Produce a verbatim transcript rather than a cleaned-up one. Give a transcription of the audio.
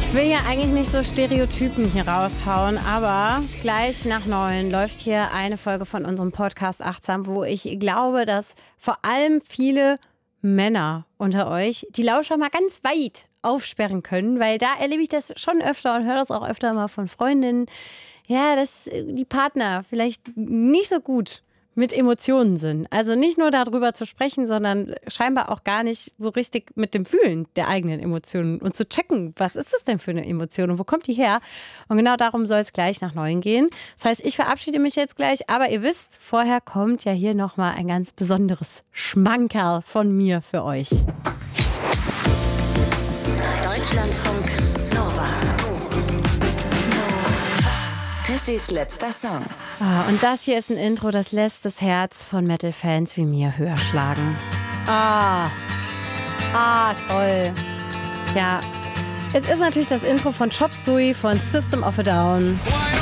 Ich will ja eigentlich nicht so Stereotypen hier raushauen, aber gleich nach neun läuft hier eine Folge von unserem Podcast Achtsam, wo ich glaube, dass vor allem viele Männer unter euch die Lauscher mal ganz weit aufsperren können, weil da erlebe ich das schon öfter und höre das auch öfter mal von Freundinnen, ja, dass die Partner vielleicht nicht so gut mit Emotionen sind. Also nicht nur darüber zu sprechen, sondern scheinbar auch gar nicht so richtig mit dem Fühlen der eigenen Emotionen und zu checken, was ist das denn für eine Emotion und wo kommt die her? Und genau darum soll es gleich nach neun gehen. Das heißt, ich verabschiede mich jetzt gleich, aber ihr wisst, vorher kommt ja hier nochmal ein ganz besonderes Schmankerl von mir für euch. Deutschlandfunk Nova. Chrissys letzter Song. Ah, und das hier ist ein Intro, das lässt das Herz von Metal-Fans wie mir höher schlagen. Ah, ah, toll. Ja, es ist natürlich das Intro von Chop Suey von System of a Down.